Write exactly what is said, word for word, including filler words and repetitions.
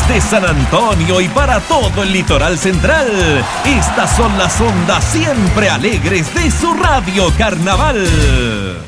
desde San Antonio y para todo el litoral central. Estas son las ondas siempre alegres de su Radio Carnaval.